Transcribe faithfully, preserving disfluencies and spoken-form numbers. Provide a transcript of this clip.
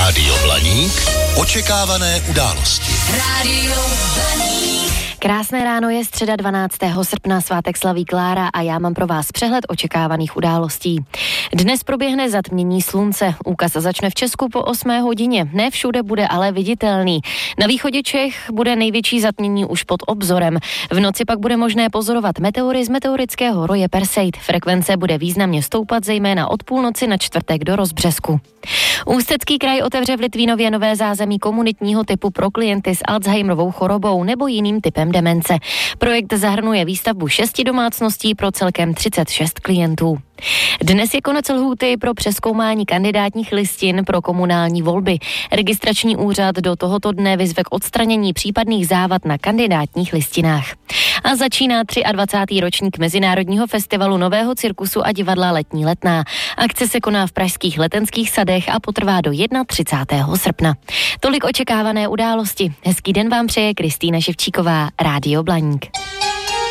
Rádio Blaník. Očekávané události. Rádio Blaník. Krásné ráno, je středa dvanáctého srpna, svátek slaví Klára a já mám pro vás přehled očekávaných událostí. Dnes proběhne zatmění slunce. Úkaz začne v Česku po osmé hodině. Ne všude bude ale viditelný. Na východě Čech bude největší zatmění už pod obzorem. V noci pak bude možné pozorovat meteory z meteorického roje Perseid. Frekvence bude významně stoupat zejména od půlnoci na čtvrtek do rozbřesku. Ústecký kraj otevře v Litvínově nové zázemí komunitního typu pro klienty s Alzheimerovou chorobou nebo jiným typem demence. Projekt zahrnuje výstavbu šesti domácností pro celkem třicet šest klientů. Dnes je konec lhůty pro přezkoumání kandidátních listin pro komunální volby. Registrační úřad do tohoto dne vyzve k odstranění případných závad na kandidátních listinách. A začíná dvacátý třetí ročník Mezinárodního festivalu nového cirkusu a divadla Letní letná. Akce se koná v pražských Letenských sadech a potrvá do třicátého prvního srpna. Tolik očekávané události. Hezký den vám přeje Kristýna Ševčíková, Rádio Blaník.